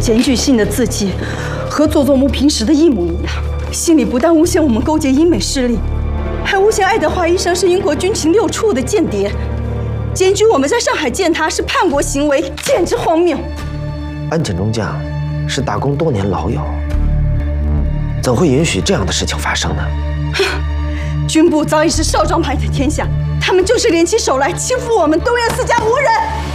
检举信的字迹和佐佐木平时的一模一样。信里不但诬陷我们勾结英美势力，还诬陷爱德华医生是英国军情6处的间谍，检举我们在上海见他是叛国行为，简直荒谬。 安井中将是大公多年老友，怎会允许这样的事情发生呢？ 军部早已是少壮派的天下，他们就是联起手来欺负我们东院4家无人。